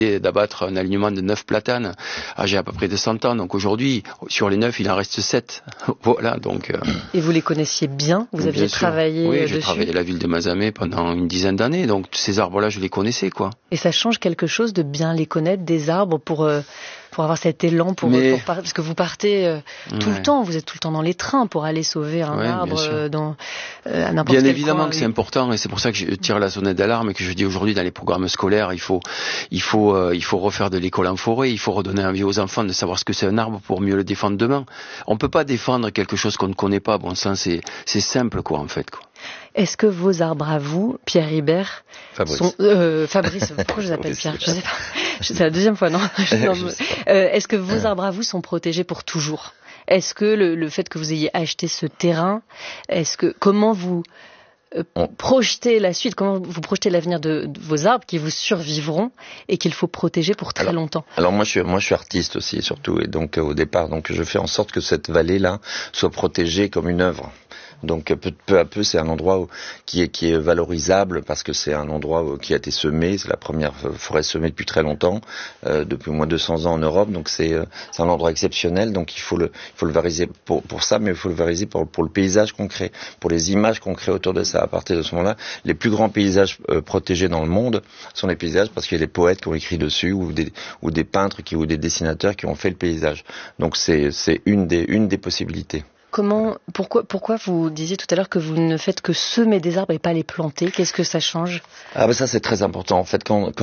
d'abattre un alignement de 9 platanes âgés à peu près de 100 ans. Donc aujourd'hui, sur les 9, il en reste 7. Voilà, donc... Et vous les connaissiez bien? Vous aviez travaillé dessus? Oui, j'ai travaillé à la ville de Mazamet pendant une dizaine d'années, donc ces arbres-là, je les connaissais, quoi. Et ça change quelque chose de bien les connaître, des arbres, pour avoir cet élan, parce que vous partez tout le temps, vous êtes tout le temps dans les trains pour aller sauver un arbre dans à n'importe quel coin. Bien évidemment que c'est important, et c'est pour ça que je tire la sonnette d'alarme et que je dis aujourd'hui dans les programmes scolaires, il faut refaire de l'école en forêt, il faut redonner envie aux enfants de savoir ce que c'est un arbre pour mieux le défendre demain. On peut pas défendre quelque chose qu'on ne connaît pas. Bon sang, c'est simple, quoi, en fait, quoi. Est-ce que vos arbres à vous, Pierre Ribert, Fabrice, pourquoi je vous appelle Pierre? Je sais pas. C'est la deuxième fois, non? Est-ce que vos arbres à vous sont protégés pour toujours? Est-ce que le fait que vous ayez acheté ce terrain, comment vous projetez la suite, comment vous projetez l'avenir de vos arbres qui vous survivront et qu'il faut protéger pour très longtemps? Alors moi je suis artiste aussi, surtout, et donc au départ, donc je fais en sorte que cette vallée-là soit protégée comme une œuvre. Donc peu à peu, c'est un endroit qui est valorisable parce que c'est un endroit qui a été semé. C'est la première forêt semée depuis très longtemps, depuis au moins 200 ans en Europe. Donc c'est un endroit exceptionnel. Donc il faut le valoriser pour ça, mais il faut le valoriser pour le paysage qu'on crée, pour les images qu'on crée autour de ça. À partir de ce moment-là, les plus grands paysages protégés dans le monde sont les paysages parce qu'il y a des poètes qui ont écrit dessus ou des peintres ou des dessinateurs qui ont fait le paysage. Donc c'est une des possibilités. Pourquoi vous disiez tout à l'heure que vous ne faites que semer des arbres et pas les planter? Qu'est-ce que ça change? Ça c'est très important. En fait, depuis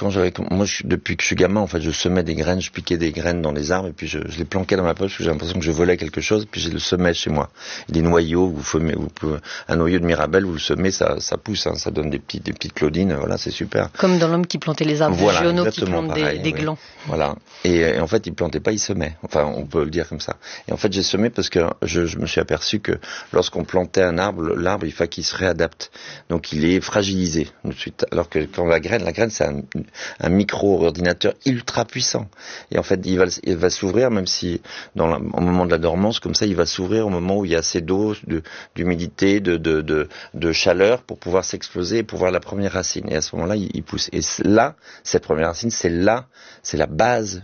que je suis gamin, en fait, je semais des graines, je piquais des graines dans les arbres et puis je les planquais dans ma poche parce que j'ai l'impression que je volais quelque chose. Puis je le semais chez moi. Des noyaux, un noyau de Mirabelle, vous le semez, ça pousse, hein, ça donne des petites claudines. Voilà, c'est super. Comme dans L'homme qui plantait les arbres, voilà, Giono qui plante des glands. Voilà. Et en fait, il plantait pas, il semait. Enfin, on peut le dire comme ça. Et en fait, j'ai semé parce que je me suis aperçu que lorsqu'on plantait un arbre, l'arbre, il faut qu'il se réadapte. Donc, il est fragilisé tout de suite. Alors que quand la graine, c'est un micro-ordinateur ultra puissant. Et en fait, il va s'ouvrir, même si au moment de la dormance, comme ça, il va s'ouvrir au moment où il y a assez d'eau, d'humidité, de chaleur pour pouvoir s'exploser et pour voir la première racine. Et à ce moment-là, il pousse. Et là, cette première racine, c'est la base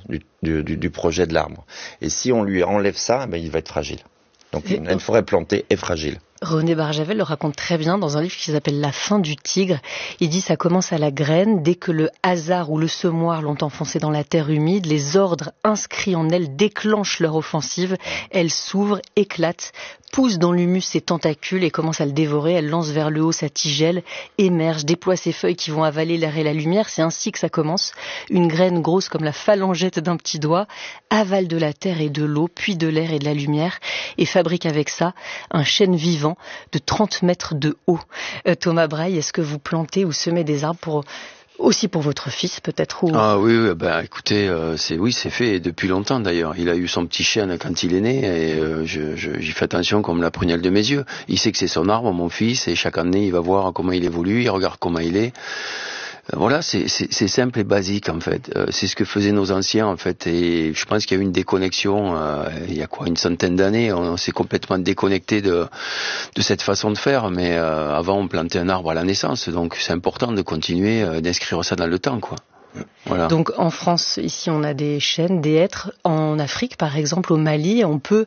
du projet de l'arbre. Et si on lui enlève ça, il va être fragile. Donc une forêt plantée est fragile. René Barjavel le raconte très bien dans un livre qui s'appelle La fin du tigre. Il dit ça commence à la graine. Dès que le hasard ou le semoir l'ont enfoncé dans la terre humide, les ordres inscrits en elle déclenchent leur offensive. Elle s'ouvre, éclate, pousse dans l'humus ses tentacules et commence à le dévorer. Elle lance vers le haut sa tigelle, émerge, déploie ses feuilles qui vont avaler l'air et la lumière. C'est ainsi que ça commence. Une graine grosse comme la phalangette d'un petit doigt avale de la terre et de l'eau, puis de l'air et de la lumière et fabrique avec ça un chêne vivant de 30 mètres de haut. Thomas Braille, est-ce que vous plantez ou semez des arbres aussi pour votre fils peut-être Ah oui, écoutez, c'est fait depuis longtemps d'ailleurs. Il a eu son petit chêne quand il est né et j'y fais attention comme la prunelle de mes yeux. Il sait que c'est son arbre, mon fils, et chaque année il va voir comment il évolue, il regarde comment il est. Voilà, c'est simple et basique en fait. C'est ce que faisaient nos anciens en fait. Et je pense qu'il y a eu une déconnexion. Il y a une centaine d'années, on s'est complètement déconnecté de cette façon de faire. Mais avant, on plantait un arbre à la naissance, donc c'est important de continuer d'inscrire ça dans le temps, quoi. Voilà. Donc en France, ici on a des chênes, des hêtres. En Afrique, par exemple, au Mali, on peut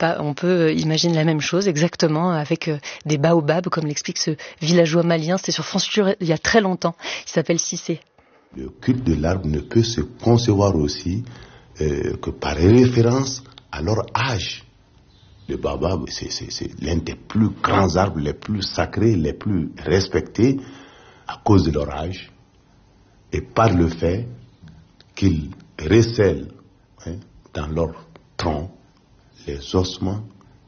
imaginer la même chose exactement avec des baobabs, comme l'explique ce villageois malien. C'était sur France Culture il y a très longtemps. Il s'appelle Cissé. Le culte de l'arbre ne peut se concevoir aussi que par référence à leur âge. Le baobab, c'est l'un des plus grands arbres, les plus sacrés, les plus respectés à cause de leur âge. Et par le fait qu'ils recèlent dans leur tronc les ossements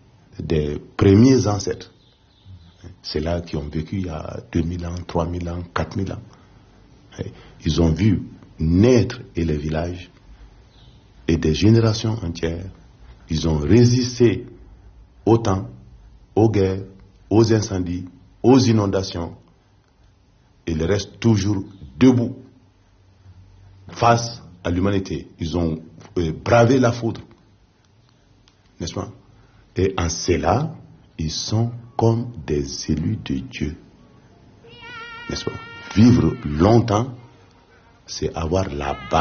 des premiers ancêtres. C'est là qui ont vécu il y a 2000 ans, 3000 ans, 4000 ans. Ils ont vu naître et les villages et des générations entières. Ils ont résisté au temps, aux guerres, aux incendies, aux inondations. Et ils restent toujours debout face à l'humanité. Ils ont bravé la foudre, n'est-ce pas? Et en cela, ils sont comme des élus de Dieu, n'est-ce pas? Vivre longtemps, c'est avoir la base.